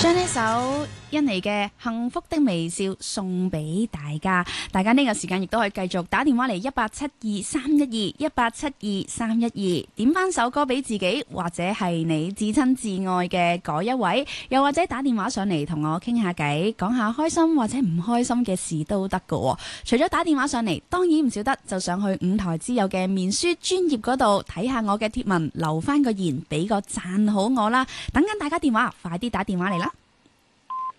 將呢首印尼嘅幸福的微笑送俾大家，大家呢個時間亦都可以繼續打電話嚟1872312，1872312，點翻首歌俾自己，或者係你至親至愛嘅嗰一位，又或者打電話上嚟同我傾下偈，講下開心或者唔開心嘅事都得㗎。除咗打電話上嚟，當然唔少得就上去五台之友嘅面書專頁嗰度睇下我嘅貼文，留翻個言，俾個讚好我啦。等緊大家電話，快啲打電話嚟啦！